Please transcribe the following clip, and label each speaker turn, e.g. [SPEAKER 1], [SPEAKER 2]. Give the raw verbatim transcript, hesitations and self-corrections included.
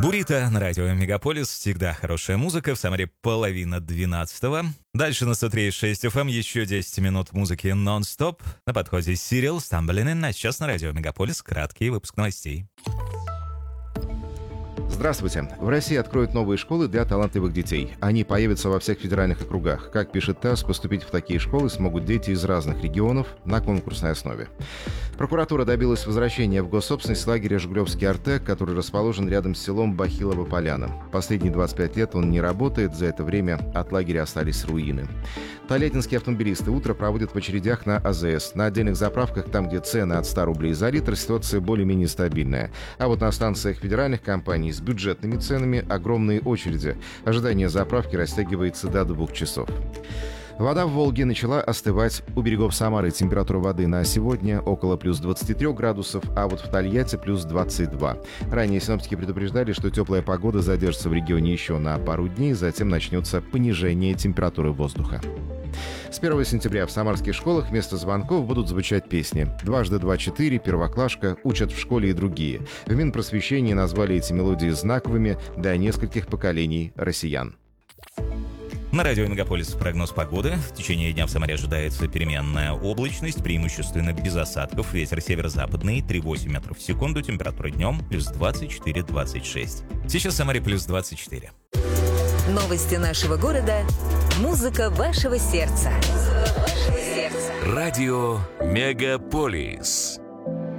[SPEAKER 1] Бурито на радио Мегаполис. Всегда хорошая музыка. В Самаре половина двенадцатого. Дальше на сто три и шесть эф эм еще десять минут музыки нон-стоп. На подходе Сирил, Stumbling In. А сейчас на радио Мегаполис краткий выпуск новостей.
[SPEAKER 2] Здравствуйте. В России откроют новые школы для талантливых детей. Они появятся во всех федеральных округах. Как пишет ТАСС, поступить в такие школы смогут дети из разных регионов на конкурсной основе. Прокуратура добилась возвращения в госсобственность лагеря «Жигулевский Артек», который расположен рядом с селом Бахилова-Поляна. Последние двадцать пять лет он не работает, за это время от лагеря остались руины. Тольяттинские автомобилисты утро проводят в очередях на АЗС. На отдельных заправках, там, где цены от ста рублей за литр, ситуация более-менее стабильная. А вот на станциях федеральных компаний с бюджетными ценами огромные очереди. Ожидание заправки растягивается до двух часов. Вода в Волге начала остывать. У берегов Самары температура воды на сегодня около плюс двадцати трёх градусов, а вот в Тольятти плюс двадцать два. Ранее синоптики предупреждали, что теплая погода задержится в регионе еще на пару дней, затем начнется понижение температуры воздуха. С первого сентября в самарских школах вместо звонков будут звучать песни. «Дважды два четыре», «Первоклашка», «Учат в школе» и другие. В Минпросвещении назвали эти мелодии знаковыми для нескольких поколений россиян.
[SPEAKER 1] На радио Мегаполис прогноз погоды. В течение дня в Самаре ожидается переменная облачность, преимущественно без осадков. Ветер северо-западный, три целых восемь метров в секунду. Температура днем плюс двадцать четыре - двадцать шесть. Сейчас в Самаре плюс двадцать четыре.
[SPEAKER 3] Новости нашего города. Музыка вашего сердца.
[SPEAKER 4] Радио Мегаполис.